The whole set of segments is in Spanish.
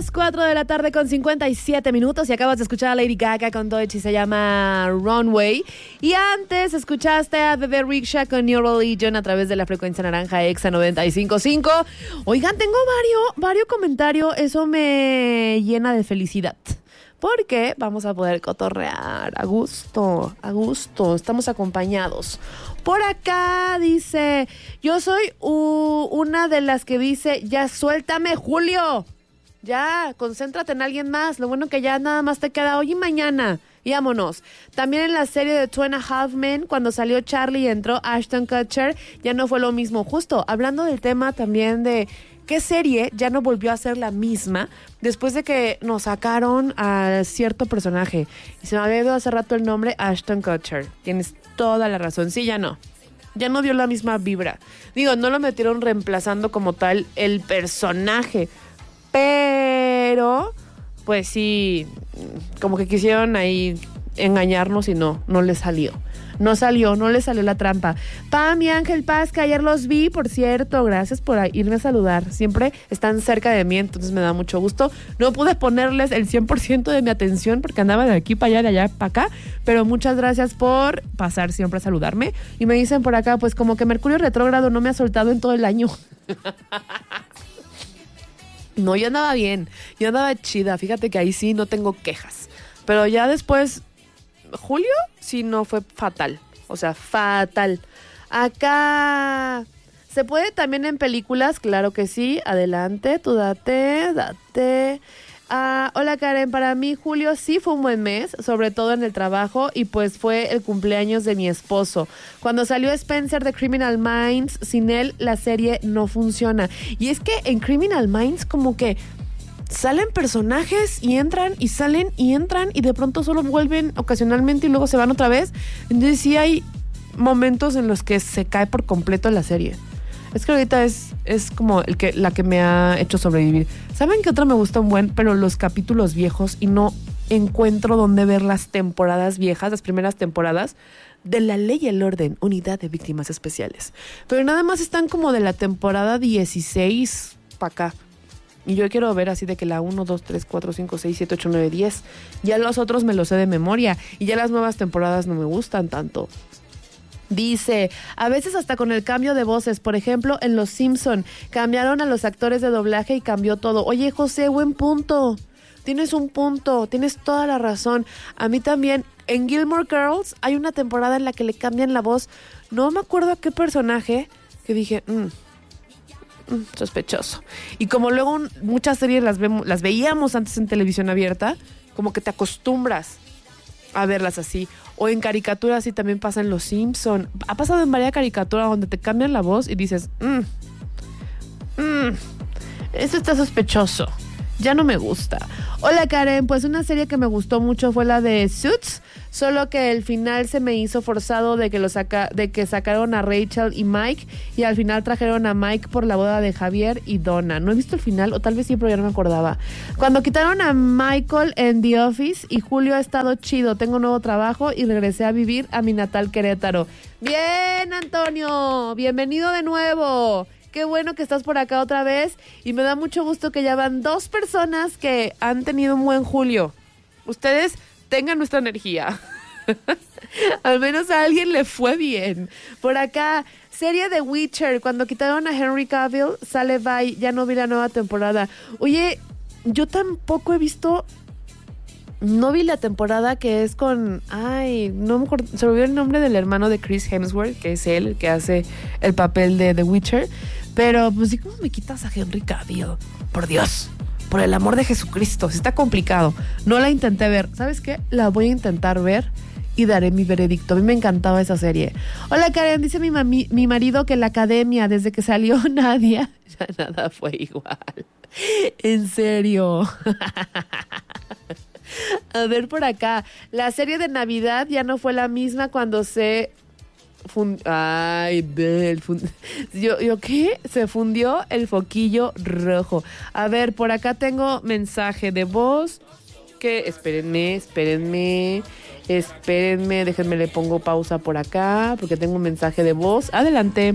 las 4 de la tarde con 57 minutos y acabas de escuchar a Lady Gaga con Deutsch y se llama Runway. Y antes escuchaste a Bebe Rexha con New Religion a través de la frecuencia naranja Exa 95.5. Oigan, tengo varios comentarios, eso me llena de felicidad. Porque vamos a poder cotorrear a gusto, estamos acompañados. Por acá dice, yo soy una de las que dice, ya suéltame, Julio. Ya, concéntrate en alguien más. Lo bueno que ya nada más te queda hoy y mañana. Y vámonos. También en la serie de Two and a Half Men, cuando salió Charlie y entró Ashton Kutcher, ya no fue lo mismo. Justo, hablando del tema también de qué serie ya no volvió a ser la misma después de que nos sacaron a cierto personaje. Y se me había ido hace rato el nombre, Ashton Kutcher. Tienes toda la razón. Sí, ya no. Ya no dio la misma vibra. Digo, no lo metieron reemplazando como tal el personaje. Pero, pues sí, como que quisieron ahí engañarnos y no le salió. No le salió la trampa. Pam y Ángel Paz, que ayer los vi, por cierto, gracias por irme a saludar. Siempre están cerca de mí, entonces me da mucho gusto. No pude ponerles el 100% de mi atención porque andaba de aquí para allá, de allá para acá, pero muchas gracias por pasar siempre a saludarme. Y me dicen por acá, pues como que Mercurio retrógrado no me ha soltado en todo el año. No, yo andaba bien, yo andaba chida, fíjate que ahí sí no tengo quejas. Pero ya después, julio, sí no fue fatal, o sea, fatal. Acá, ¿se puede también en películas? Claro que sí, adelante, tú date. Hola Karen, para mí julio sí fue un buen mes, sobre todo en el trabajo, y pues fue el cumpleaños de mi esposo. Cuando salió Spencer de Criminal Minds, sin él la serie no funciona. Y es que en Criminal Minds como que salen personajes y entran y salen y entran y de pronto solo vuelven ocasionalmente y luego se van otra vez. Entonces sí hay momentos en los que se cae por completo la serie. Es que ahorita es como la que me ha hecho sobrevivir. ¿Saben qué otra me gusta un buen? Pero los capítulos viejos, y no encuentro dónde ver las temporadas viejas, las primeras temporadas de La Ley y el Orden, Unidad de Víctimas Especiales. Pero nada más están como de la temporada 16 para acá. Y yo quiero ver así de que la 1, 2, 3, 4, 5, 6, 7, 8, 9, 10. Ya los otros me los sé de memoria. Y ya las nuevas temporadas no me gustan tanto. Dice, a veces hasta con el cambio de voces, por ejemplo, en Los Simpson, cambiaron a los actores de doblaje y cambió todo. Oye, José, buen punto. Tienes un punto, tienes toda la razón. A mí también, en Gilmore Girls, hay una temporada en la que le cambian la voz. No me acuerdo a qué personaje, que dije, sospechoso. Y como luego muchas series las veíamos antes en televisión abierta, como que te acostumbras a verlas así. O en caricaturas sí también pasa en Los Simpson. Ha pasado en varias caricaturas donde te cambian la voz y dices, eso está sospechoso. Ya no me gusta. Hola Karen, pues una serie que me gustó mucho fue la de Suits, solo que el final se me hizo forzado de que sacaron a Rachel y Mike y al final trajeron a Mike por la boda de Javier y Donna. No he visto el final, o tal vez sí, pero ya no me acordaba. Cuando quitaron a Michael en The Office y Julio ha estado chido, tengo un nuevo trabajo y regresé a vivir a mi natal Querétaro. Bien, Antonio, bienvenido de nuevo. Qué bueno que estás por acá otra vez y me da mucho gusto que ya van 2 personas que han tenido un buen julio. Ustedes tengan nuestra energía. Al menos a alguien le fue bien. Por acá, serie de Witcher, cuando quitaron a Henry Cavill, sale bye, ya no vi la nueva temporada. Oye, yo tampoco he visto... No vi la temporada que es con... Ay, no me acuerdo, se me olvidó el nombre del hermano de Chris Hemsworth, que es él el que hace el papel de The Witcher. Pero, pues sí, ¿cómo me quitas a Henry Cavill? Por Dios, por el amor de Jesucristo, sí está complicado. No la intenté ver. ¿Sabes qué? La voy a intentar ver y daré mi veredicto. A mí me encantaba esa serie. Hola Karen, dice mi marido que la academia, desde que salió Nadia, ya nada fue igual. En serio. A ver por acá, la serie de Navidad ya no fue la misma cuando se ¿Yo qué? Se fundió el foquillo rojo. A ver, por acá tengo mensaje de voz. Que espérenme, déjenme le pongo pausa por acá porque tengo un mensaje de voz. Adelante.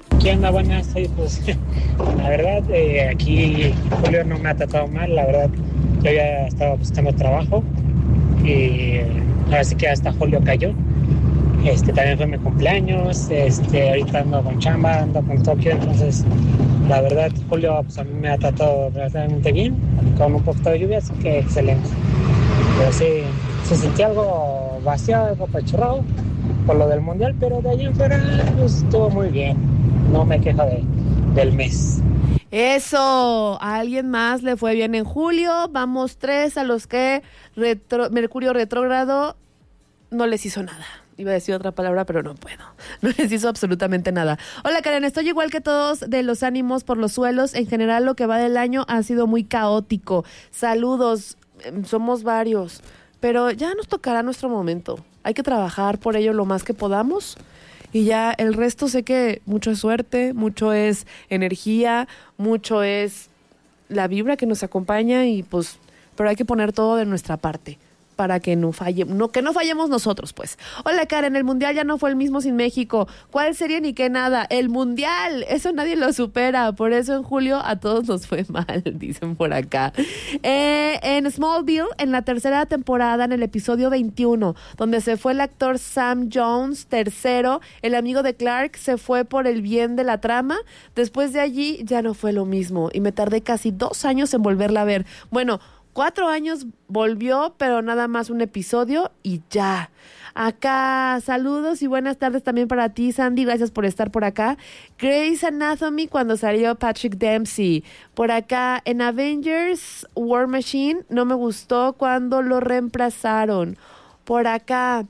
¿Qué onda? Buenas, pues la verdad aquí Julio no me ha tratado mal, la verdad yo ya estaba buscando trabajo y ahora sí que hasta Julio cayó. También fue mi cumpleaños, ahorita ando con chamba, ando con Tokio, entonces la verdad Julio pues a mí me ha tratado relativamente bien, con un poquito de lluvia, así que excelente. Pero sí, se sentía algo vacío, algo apachurrado por lo del mundial, pero de allí en fuera pues, estuvo muy bien, no me quejo del mes. Eso, a alguien más le fue bien en julio, vamos 3 a los que Mercurio retrógrado no les hizo nada. Iba a decir otra palabra, pero no puedo. No les hizo absolutamente nada. Hola, Karen, estoy igual que todos de los ánimos por los suelos. En general, lo que va del año ha sido muy caótico. Saludos, somos varios, pero ya nos tocará nuestro momento. Hay que trabajar por ello lo más que podamos. Y ya el resto sé que mucho es suerte, mucho es energía, mucho es la vibra que nos acompaña y pues, pero hay que poner todo de nuestra parte para que no fallemos nosotros, pues. Hola, Karen, el Mundial ya no fue el mismo sin México. ¿Cuál sería ni qué nada? ¡El Mundial! Eso nadie lo supera. Por eso en julio a todos nos fue mal, dicen por acá. En Smallville, en la tercera temporada, en el episodio 21, donde se fue el actor Sam Jones, tercero, el amigo de Clark se fue por el bien de la trama. Después de allí ya no fue lo mismo y me tardé casi 2 años en volverla a ver. Bueno, 4 años volvió, pero nada más un episodio y ya. Acá, saludos y buenas tardes también para ti, Sandy. Gracias por estar por acá. Grey's Anatomy cuando salió Patrick Dempsey. Por acá, en Avengers War Machine no me gustó cuando lo reemplazaron. Por acá,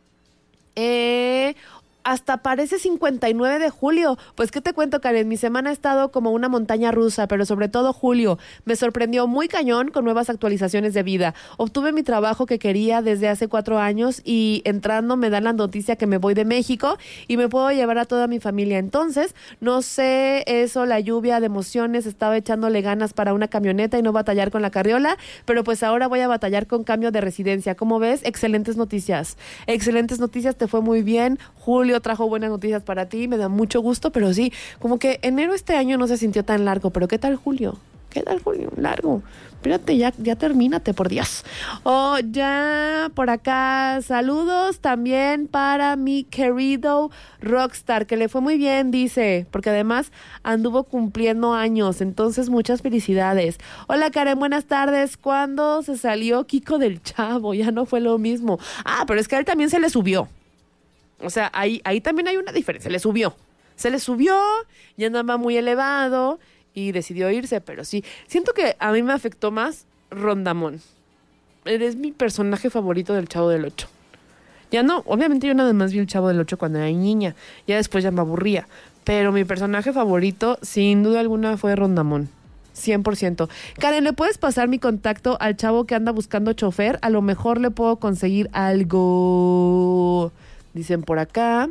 hasta parece 59 de julio. Pues, ¿qué te cuento, Karen? Mi semana ha estado como una montaña rusa, pero sobre todo julio. Me sorprendió muy cañón con nuevas actualizaciones de vida. Obtuve mi trabajo que quería desde hace 4 años y entrando me dan la noticia que me voy de México y me puedo llevar a toda mi familia. Entonces, no sé, eso, la lluvia de emociones, estaba echándole ganas para una camioneta y no batallar con la carriola, pero pues ahora voy a batallar con cambio de residencia. ¿Cómo ves? Excelentes noticias. Excelentes noticias, te fue muy bien. Julio trajo buenas noticias para ti, me da mucho gusto, pero sí, como que enero este año no se sintió tan largo, pero ¿qué tal julio? ¿Qué tal julio? Largo. Espérate, ya termínate, por Dios. Ya por acá, saludos también para mi querido Rockstar, que le fue muy bien, dice, porque además anduvo cumpliendo años, entonces muchas felicidades. Hola, Karen, buenas tardes. ¿Cuándo se salió Kiko del Chavo? Ya no fue lo mismo. Pero es que a él también se le subió. O sea, ahí también hay una diferencia. Se le subió, ya andaba muy elevado y decidió irse. Pero sí, siento que a mí me afectó más Rondamón. Eres mi personaje favorito del Chavo del Ocho. Ya no, obviamente yo nada más vi el Chavo del Ocho cuando era niña. Ya después ya me aburría. Pero mi personaje favorito, sin duda alguna, fue Rondamón. 100%. Karen, ¿le puedes pasar mi contacto al chavo que anda buscando chofer? A lo mejor le puedo conseguir algo... Dicen por acá.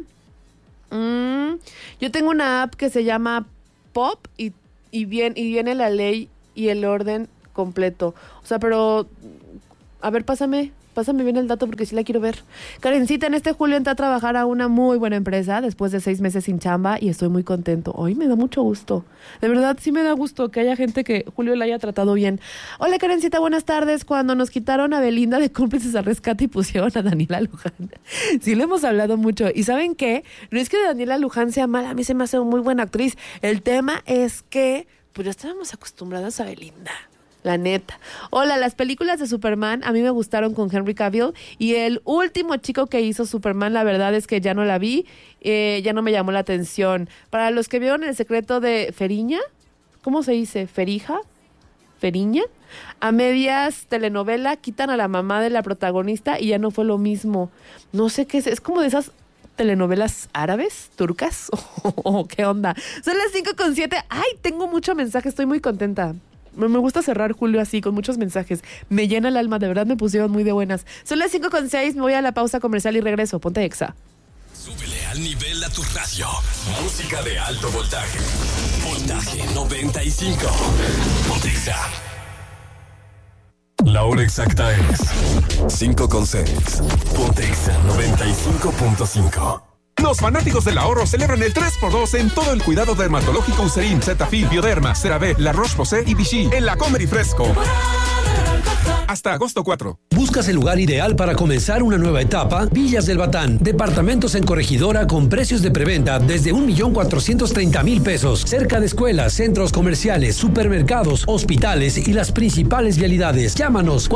Yo tengo una app que se llama Pop y viene la ley y el orden completo. O sea, pero... A ver, pásame bien el dato porque sí la quiero ver. Karencita, en este julio entré a trabajar a una muy buena empresa después de 6 meses sin chamba y estoy muy contento. Hoy me da mucho gusto. De verdad, sí me da gusto que haya gente que Julio le haya tratado bien. Hola, Karencita, buenas tardes. Cuando nos quitaron a Belinda de Cómplices al Rescate y pusieron a Daniela Luján. Sí le hemos hablado mucho. ¿Y saben qué? No es que Daniela Luján sea mala. A mí se me hace muy buena actriz. El tema es que pues ya estábamos acostumbradas a Belinda. La neta. Hola, las películas de Superman a mí me gustaron con Henry Cavill y el último chico que hizo Superman, la verdad es que ya no la vi, ya no me llamó la atención. Para los que vieron El secreto de Feriña, ¿cómo se dice? ¿Feriña? A medias telenovela quitan a la mamá de la protagonista y ya no fue lo mismo. No sé qué es como de esas telenovelas árabes, turcas, o qué onda. Son las 5:07. Ay, tengo mucho mensaje, estoy muy contenta. Me gusta cerrar julio así, con muchos mensajes. Me llena el alma, de verdad me pusieron muy de buenas. Son las 5:06, me voy a la pausa comercial y regreso. Ponte Exa. Súbele al nivel a tu radio. Música de alto voltaje. Voltaje 95. Ponte Exa. La hora exacta es 5:06. Ponte Exa 95.5. Los fanáticos del ahorro celebran el 3x2 en todo el cuidado dermatológico Eucerin, Cetaphil, Bioderma, CeraVe, La Roche-Posay y Vichy en la Comer y Fresco. Hasta agosto 4. ¿Buscas el lugar ideal para comenzar una nueva etapa? Villas del Batán. Departamentos en Corregidora con precios de preventa desde 1,430,000 pesos. Cerca de escuelas, centros comerciales, supermercados, hospitales y las principales vialidades. Llámanos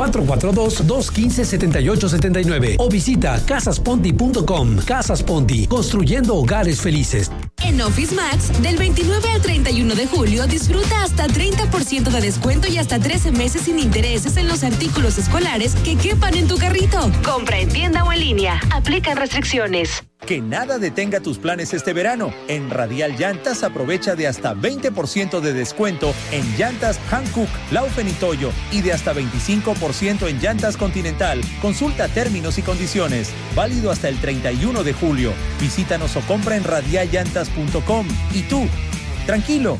442-215-7879 o visita casasponti.com. Casas Ponti, construyendo hogares felices. En Office Max, del 29 al 31 de julio, disfruta hasta 30% de descuento y hasta 13 meses sin intereses en los artículos escolares que quepan en tu carrito. Compra en tienda o en línea. Aplican restricciones. Que nada detenga tus planes este verano. En Radial Llantas aprovecha de hasta 20% de descuento en llantas Hankook, Laufen y Toyo y de hasta 25% en llantas Continental. Consulta términos y condiciones. Válido hasta el 31 de julio. Visítanos o compra en radialllantas.com. Y tú, tranquilo.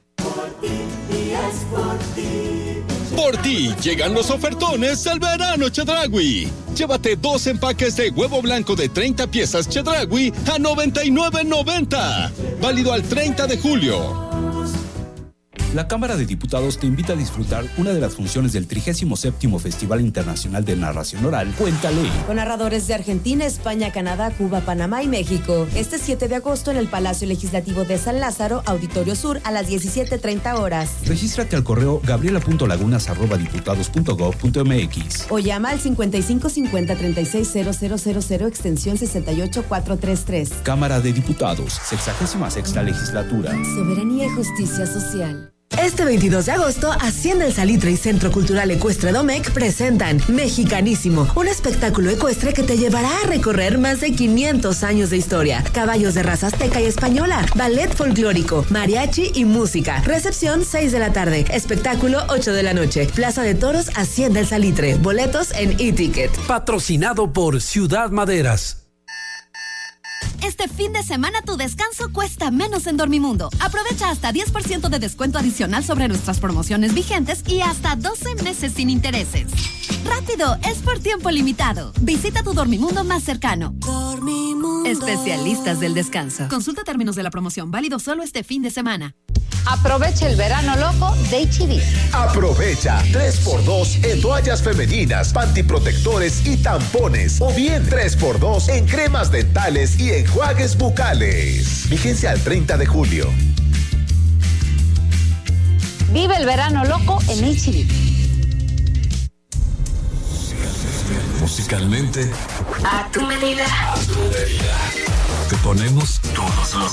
Por ti llegan los ofertones al verano Chedraui. Llévate 2 empaques de huevo blanco de 30 piezas Chedraui a $99.90. Válido al 30 de julio. La Cámara de Diputados te invita a disfrutar una de las funciones del 37º Festival Internacional de Narración Oral, Cuéntale. Con narradores de Argentina, España, Canadá, Cuba, Panamá y México. Este 7 de agosto en el Palacio Legislativo de San Lázaro, Auditorio Sur, a las 17:30 horas. Regístrate al correo gabriela.lagunas@diputados.gov.mx O llama al 5550-360000 extensión 68433. Cámara de Diputados, 66ª Legislatura. Soberanía y justicia social. Este 22 de agosto, Hacienda El Salitre y Centro Cultural Ecuestre Domecq presentan Mexicanísimo, un espectáculo ecuestre que te llevará a recorrer más de 500 años de historia. Caballos de raza azteca y española, ballet folclórico, mariachi y música. Recepción 6 de la tarde, espectáculo 8 de la noche. Plaza de Toros, Hacienda El Salitre. Boletos en e-ticket. Patrocinado por Ciudad Maderas. Este fin de semana tu descanso cuesta menos en Dormimundo. Aprovecha hasta 10% de descuento adicional sobre nuestras promociones vigentes y hasta 12 meses sin intereses. ¡Rápido! Es por tiempo limitado. Visita tu Dormimundo más cercano. Dormimundo. Especialistas del descanso. Consulta términos de la promoción. Válido solo este fin de semana. Aprovecha el verano loco de H-E-B. Aprovecha 3x2 en toallas femeninas, pantiprotectores y tampones. O bien 3x2 en cremas dentales y enjuagues bucales. Vigencia al 30 de julio. Vive el verano loco en H-E-B. Musicalmente, a tu medida. te ponemos todos los